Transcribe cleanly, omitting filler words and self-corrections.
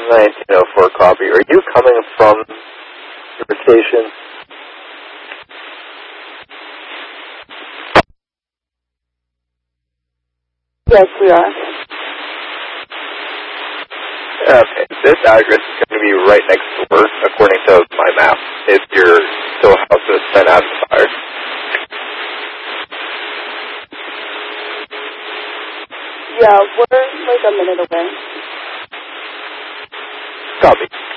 1904 copy. Are you coming from your station? Yes, we are. Okay, this address is going to be right next door, according to my map, if your still house is 10 out of fire. Yeah, we're like a minute away. Copy.